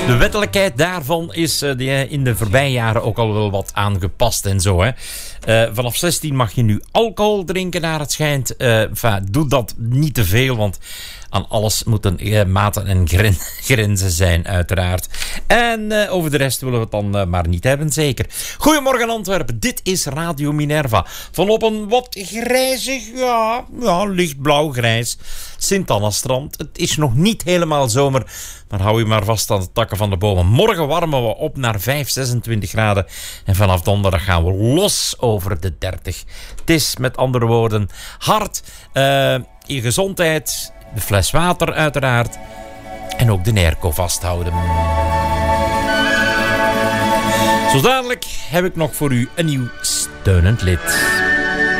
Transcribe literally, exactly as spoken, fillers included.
De wettelijkheid daarvan is uh, in de voorbije jaren ook al wel wat aangepast en zo. Hè. Uh, vanaf zestien mag je nu alcohol drinken naar het schijnt. Uh, enfin, doe dat niet te veel, want aan alles moeten uh, maten en gren- grenzen zijn, uiteraard. En uh, over de rest willen we het dan uh, maar niet hebben, zeker. Goedemorgen Antwerpen, dit is Radio Minerva. Van op een wat grijzig, ja, ja lichtblauw-grijs Sint-Anna-strand. Het is nog niet helemaal zomer, maar hou je maar vast aan de takken van de bomen. Morgen warmen we op naar vijf, zesentwintig graden. En vanaf donderdag gaan we los over de dertig. Het is met andere woorden hard, uh, je gezondheid, de fles water uiteraard en ook de airco vasthouden. Zo dadelijk heb ik nog voor u een nieuw steunend lid.